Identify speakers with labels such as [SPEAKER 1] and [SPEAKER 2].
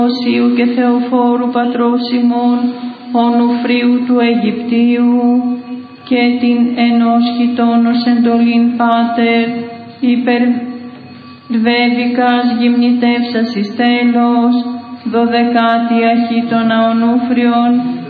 [SPEAKER 1] Οσίου και Θεοφόρου πατρός ημών, ονουφρίου του Αιγυπτίου, και την ενός χιτώνος εντολήν Πάτερ, υπερβέβικας γυμνητεύσας εις τέλος, 12η αχίτωνα ονούφριον,